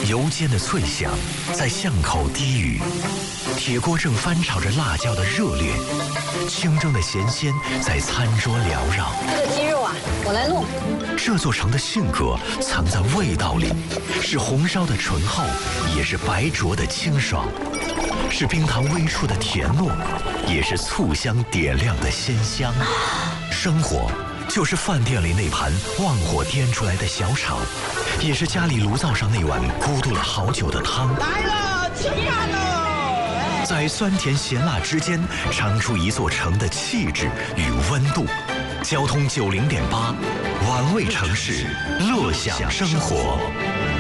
油煎的脆香在巷口低语，铁锅正翻炒着辣椒的热烈，清蒸的咸鲜在餐桌缭绕。 这个鸡肉啊，我来弄。 这座城的性格藏在味道里，是红烧的醇厚，也是白灼的清爽，是冰糖微出的甜糯，也是醋香点亮的鲜香。生活就是饭店里那盘旺火颠出来的小炒，也是家里炉灶上那碗咕嘟了好久的汤。 来了，吃饭喽！ 在酸甜咸辣之间，尝出一座城的气质与温度。交通90.8，玩味城市，乐享生活。